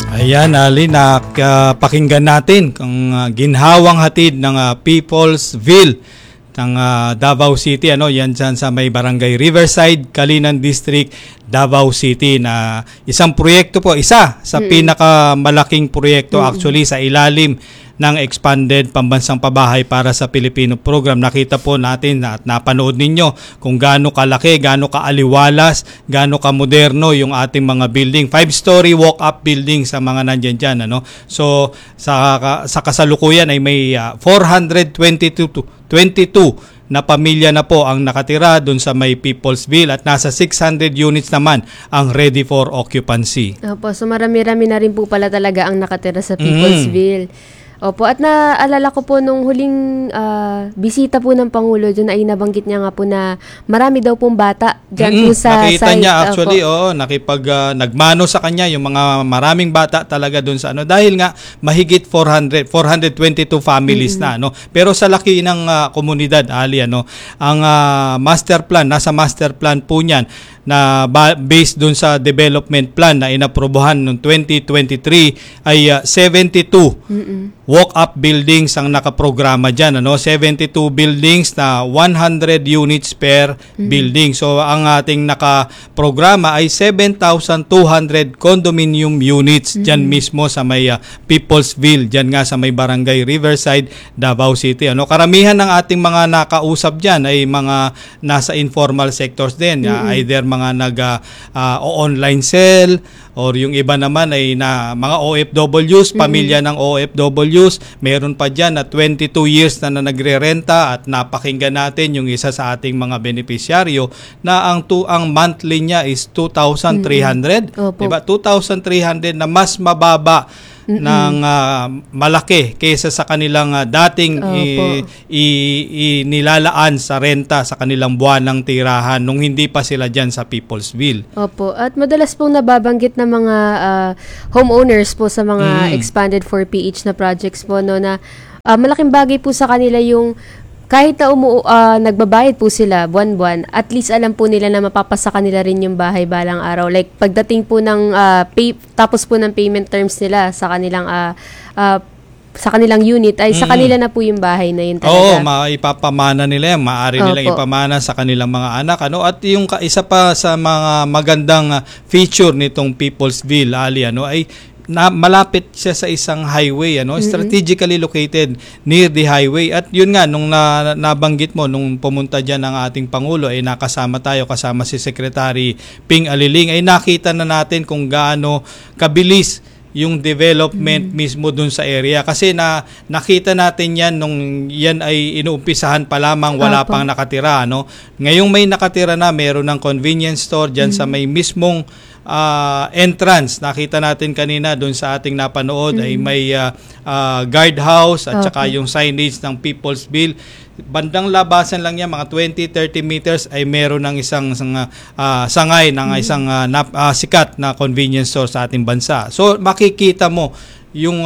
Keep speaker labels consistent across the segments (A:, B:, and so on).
A: Ayan, Ali, pakinggan natin ang ginhawang hatid ng Peoplesville ng Davao City. Yan dyan sa may barangay Riverside, Kalinan District, Davao City, na isang proyekto po, isa sa pinakamalaking proyekto actually sa ilalim ng Expanded Pambansang Pabahay para sa Pilipino program. Nakita po natin at napanood ninyo kung gaano kalaki, gaano kaaliwalas, gaano kamoderno yung ating mga building. 5-story walk-up building sa mga nandyan dyan. So sa kasalukuyan ay may 422 na pamilya na po ang nakatira doon sa may Peoplesville at nasa 600 units naman ang ready for occupancy.
B: Opo, so marami-rami na rin po pala talaga ang nakatira sa Peoplesville. Opo, at naalala ko po nung huling bisita po ng Pangulo dyan ay nabanggit niya nga po na marami daw pong bata dyan po sa
A: nakita
B: site.
A: Niya actually, nagmano sa kanya yung mga maraming bata talaga doon sa dahil nga mahigit 422 families na Pero sa laki ng komunidad, Ali, ang master plan, nasa master plan po niyan na based dun sa development plan na inaprobohan noong 2023 ay 72 walk-up buildings ang nakaprograma dyan. 72 buildings na 100 units per building. So ang ating nakaprograma ay 7,200 condominium units dyan mismo sa may Peoplesville, dyan nga sa may barangay Riverside, Davao City. Karamihan ng ating mga nakausap dyan ay mga nasa informal sectors din. Either mga nag-online sell or yung iba naman ay mga OFWs, pamilya ng OFWs. Meron pa dyan na 22 years na nagre-renta at napakinggan natin yung isa sa ating mga beneficiaryo na ang monthly niya is 2,300. Diba? 2,300 na mas mababa ng malaki kaysa sa kanilang dating nilalaan sa renta sa kanilang buwanang tirahan nung hindi pa sila dyan sa Peoplesville.
B: Opo. At madalas pong nababanggit ng mga homeowners po sa mga expanded 4PH na projects po na malaking bagay po sa kanila yung kahit na nagbabayad po sila buwan-buwan, at least alam po nila na mapapasa kanila rin yung bahay balang araw. Like pagdating po ng tapos po ng payment terms nila sa kanilang unit ay sa kanila na po yung bahay na yun talaga.
A: Maipapamana nila yan. Maaari nilang ipamana sa kanilang mga anak. At yung isa pa sa mga magandang feature nitong Peoplesville, Ali, ay malapit siya sa isang highway, strategically located near the highway. At yun nga, nung nabanggit mo, nung pumunta dyan ang ating Pangulo, ay nakasama tayo, kasama si Secretary Ping Aliling, ay nakita na natin kung gaano kabilis yung development mismo dun sa area. Kasi nakita natin yan nung yan ay inuumpisahan pa lamang, wala pang nakatira. Ngayong may nakatira na, meron ng convenience store dyan sa may mismong entrance. Nakita natin kanina doon sa ating napanood ay may guardhouse at saka yung signage ng Peoplesville. Bandang labasan lang yan, mga 20-30 meters ay meron ng isang sangay ng isang sikat na convenience store sa ating bansa. So makikita mo yung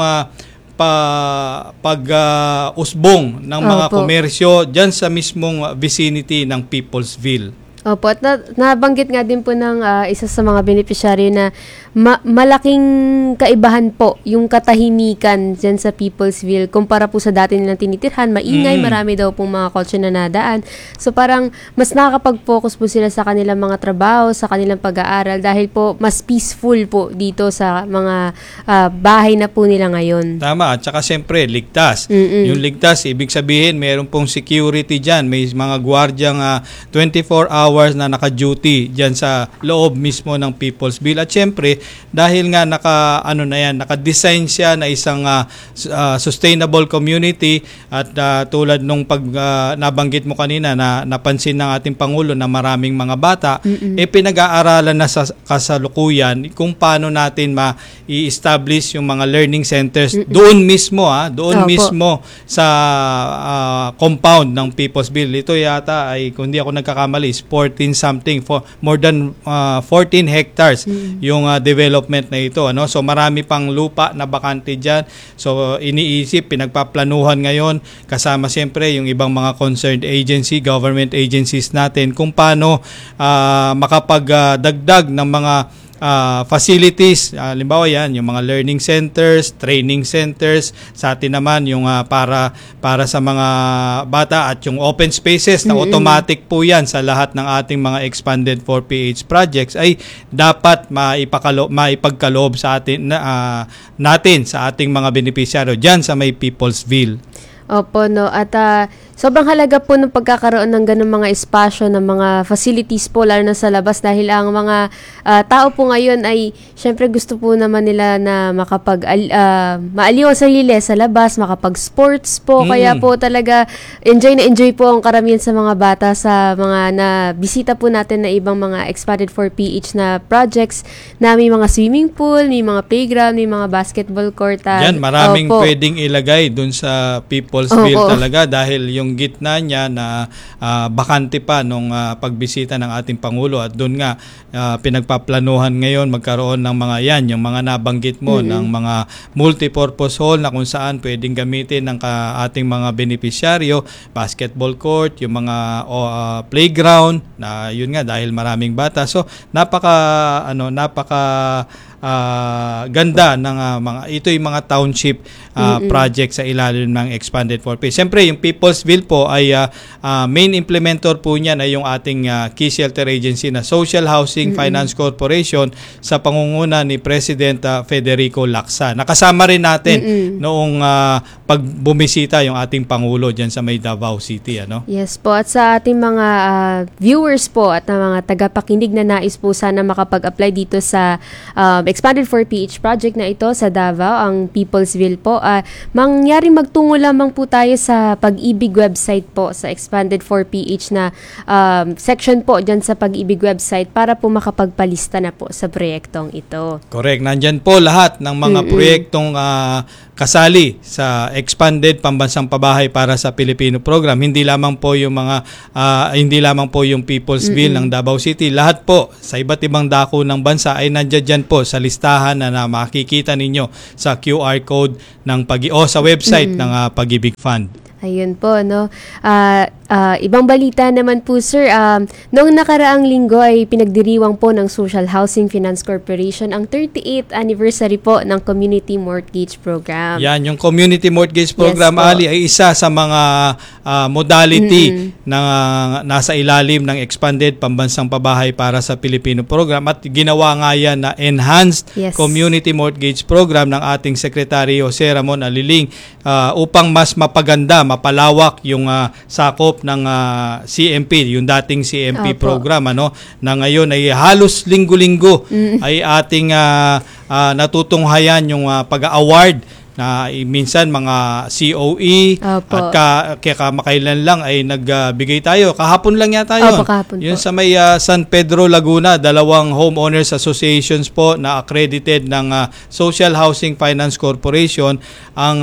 A: pag-usbong ng mga komersyo dyan sa mismong vicinity ng Peoplesville.
B: Opo, at nabanggit nga din po ng isa sa mga beneficiary na malaking kaibahan po yung katahimikan dyan sa Peoplesville kumpara po sa dati nilang tinitirhan. Maingay, marami daw pong mga kotse na nadaan. So parang mas nakakapag-focus po sila sa kanilang mga trabaho, sa kanilang pag-aaral dahil po mas peaceful po dito sa mga bahay na po nila ngayon.
A: Tama, at saka siyempre ligtas. Yung ligtas, ibig sabihin meron pong security dyan. May mga gwardyang 24 hours na naka-duty dyan sa loob mismo ng Peoplesville. At syempre, dahil nga naka-design siya na isang sustainable community at tulad nung nabanggit mo kanina na napansin ng ating Pangulo na maraming mga bata, pinag-aaralan na sa kasalukuyan kung paano natin ma-i-establish yung mga learning centers doon mismo, mismo sa compound ng Peoplesville. Ito yata ay, kung di ako nagkakamali, 14 something, more than 14 hectares yung development na ito. So marami pang lupa na bakante dyan. So iniisip, pinagpaplanuhan ngayon kasama siyempre yung ibang mga concerned agency, government agencies natin kung paano makapagdagdag ng mga facilities. Halimbawa yan, yung mga learning centers, training centers. Sa atin naman yung para sa mga bata at yung open spaces na automatic po yan sa lahat ng ating mga expanded 4PH projects ay dapat maipagkaloob sa atin natin sa ating mga beneficiaryo diyan sa may Peoplesville.
B: Opo, no. At sobrang halaga po ng pagkakaroon ng ganung mga espasyo, ng mga facilities po, lalo na sa labas, dahil ang mga tao po ngayon ay syempre gusto po naman nila na maaliw ang sarili sa labas, makapag-sports po. Kaya po talaga enjoy po ang karamihan sa mga bata sa mga bisita po natin na ibang mga expanded 4PH na projects na may mga swimming pool, may mga playground, may mga basketball court.
A: Yan, maraming pwedeng ilagay dun sa Peoplesville talaga dahil yung gitna niya na bakante pa nung pagbisita ng ating Pangulo at doon nga pinagpaplanuhan ngayon magkaroon ng mga yung mga nabanggit mo ng mga multipurpose hall na kung saan pwedeng gamitin ng ating mga beneficiaryo, basketball court, yung mga playground na yun nga dahil maraming bata. So napaka ganda ng ito yung mga township project sa ilalim ng expanded 4P. Siyempre yung Peoplesville po ay main implementor po niyan ay yung ating key shelter agency na Social Housing Finance Corporation sa pangunguna ni President Federico Lacsa. Nakasama rin natin noong pagbumisita yung ating Pangulo diyan sa may Davao City.
B: Yes po, at sa ating mga viewers po at mga tagapakinig na nais po sana makapag-apply dito sa expanded 4PH project na ito sa Davao, ang Peoplesville po, mangyaring magtungo lamang po tayo sa Pag-ibig website po, sa expanded 4PH na section po dyan sa Pag-ibig website para po makapagpalista na po sa proyektong ito.
A: Correct. Nandyan po lahat ng mga proyektong kasali sa expanded pambansang pabahay para sa Pilipino program. Hindi lamang po yung Peoplesville ng Davao City. Lahat po sa iba't ibang dako ng bansa ay nandiyan po sa listahan na makikita ninyo sa QR code ng sa website ng Pag-ibig Fund.
B: Ayun po, no. Ibang balita naman po, sir. Noong nakaraang linggo ay pinagdiriwang po ng Social Housing Finance Corporation ang 38th anniversary po ng Community Mortgage Program.
A: Yan, yung Community Mortgage Program,
B: Yes,
A: Ali, ay isa sa mga modality na nasa ilalim ng Expanded Pambansang Pabahay para sa Pilipino Program at ginawa nga yan na Enhanced Community Mortgage Program ng ating Secretary Jose Ramon Aliling upang mas mapalawak yung sakop ng CMP, yung dating CMP program na ngayon ay halos linggo-linggo ay ating natutunghayan yung pag-award na minsan mga COE at kamakailan lang ay nagbigay tayo. Kahapon lang yata yun. Yun sa may San Pedro, Laguna, 2 homeowners associations po na accredited ng Social Housing Finance Corporation ang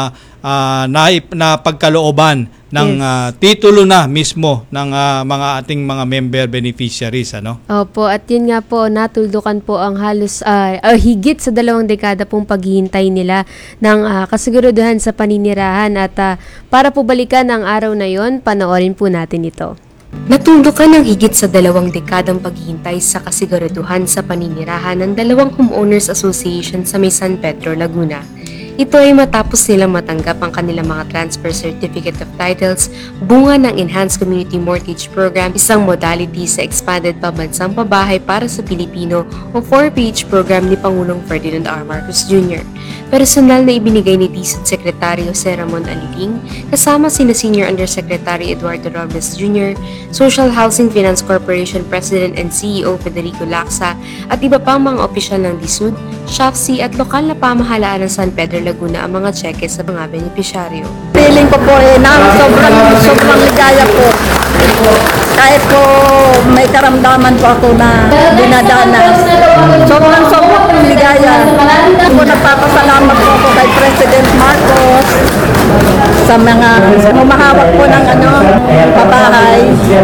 A: na pagkalooban ng titulo na mismo ng mga ating mga member beneficiaries.
B: Opo, at yun nga po, natuldukan po ang halos higit sa 2 dekada pong paghihintay nila ng kasiguraduhan sa paninirahan at para po balikan ang araw na yon, panoorin po natin ito.
C: Natuldukan ng higit sa 2 dekadang paghihintay sa kasiguraduhan sa paninirahan ng 2 homeowners association sa may San Pedro, Laguna. Ito ay matapos nilang matanggap ang kanilang mga transfer certificate of titles, bunga ng Enhanced Community Mortgage Program, isang modality sa Expanded Pambansang Pabahay para sa Pilipino o 4PH program ni Pangulong Ferdinand R. Marcos Jr. Personal na ibinigay ni DSUD Secretary Jose Ramon Aliling, kasama sina Senior Undersecretary Eduardo Robles Jr., Social Housing Finance Corporation President and CEO Federico Lacsa, at iba pang mga opisyal ng DSUD, SHAFC at lokal na pamahalaan ng San Pedro, Laguna ang mga cheque sa mga benepisyaryo.
D: Feeling ko po sobrang ligaya po. Kahit po may karamdaman po ako na dinadanas. Sobrang ligaya. Po nagpapasalamat po ako kay President Marcos sa mga humahawak po ng pabahay.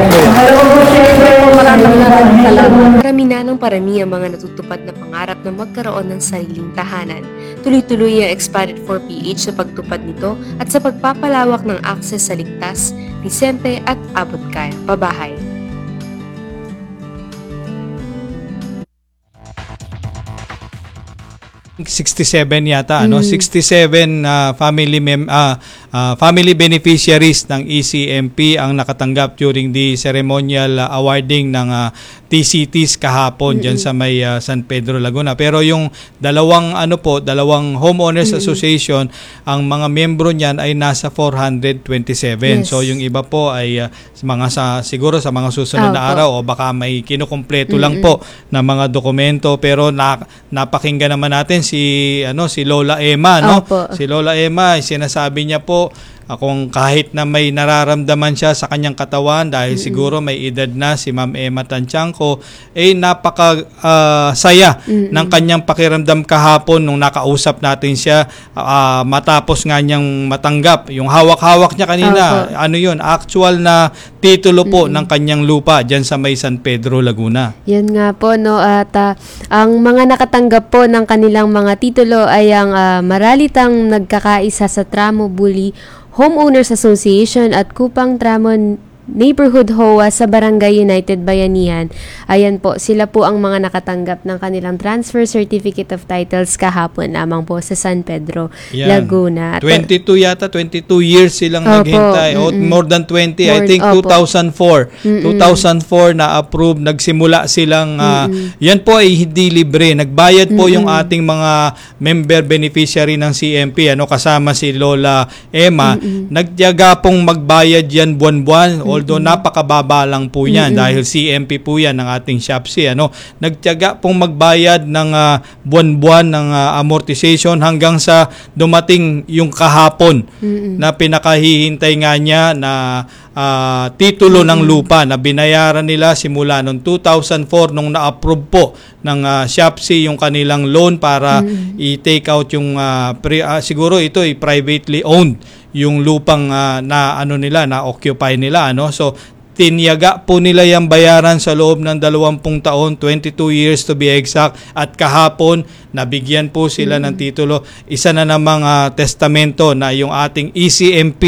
D: Maraming salamat.
C: Parami ang mga natutupad na pangarap na magkaroon ng sariling tahanan. Tuloy-tuloy ang Expanded 4PH sa pagtupad nito at sa pagpapalawak ng akses sa ligtas, disente at abot-kayang pabahay.
A: 67 yata, 67 family beneficiaries ng ECMP ang nakatanggap during the ceremonial awarding ng TCTs kahapon diyan sa may San Pedro Laguna. Pero yung dalawang homeowners association, ang mga membro niyan ay nasa 427.
B: Yes.
A: So yung iba po ay siguro sa mga susunod na
B: Opo.
A: araw o baka may kinukumpleto lang po na mga dokumento, pero napakinggan naman natin si Lola Emma, no?
B: Opo.
A: Si Lola Emma, sinasabi niya po kung kahit na may nararamdaman siya sa kanyang katawan dahil siguro may edad na si Ma'am Emma Tanchanco, napaka saya ng kanyang pakiramdam kahapon nung nakausap natin siya matapos nga niyang matanggap yung hawak-hawak niya kanina.
B: Opo.
A: Yun, actual na titulo po ng kanyang lupa diyan sa may San Pedro Laguna.
B: Yan nga po, no, at ang mga nakatanggap po ng kanilang mga titulo ay ang maralitang nagkakaisa sa Tramo Buli Homeowners Association at Kupang Tramo Neighborhood HOA sa Barangay United Bayanihan. Ayan po, sila po ang mga nakatanggap ng kanilang transfer certificate of titles kahapon lamang po sa San Pedro,
A: Yan.
B: Laguna.
A: 22 years silang
B: Opo,
A: naghintay. More than 20. I think
B: Opo.
A: 2004. 2004 na approve, nagsimula silang yan po ay hindi libre. Nagbayad po yung ating mga member beneficiary ng CMP, kasama si Lola Emma. Nagtiyaga pong magbayad yan buwan-buwan. Although napakababa lang po yan dahil CMP po yan ng ating SHOPSI. Nagtiyaga pong magbayad ng buwan-buwan ng amortization hanggang sa dumating yung kahapon na pinakahihintay nga niya na titulo ng lupa na binayaran nila simula noong 2004 nung na-approve po ng SHOPSI yung kanilang loan para i-take out yung siguro ito ay privately owned yung lupang na occupy nila, so tinyaga po nila yung bayaran sa loob ng 20 taon, 22 years to be exact, at kahapon nabigyan po sila ng titulo. Isa na namang testamento na yung ating ECMP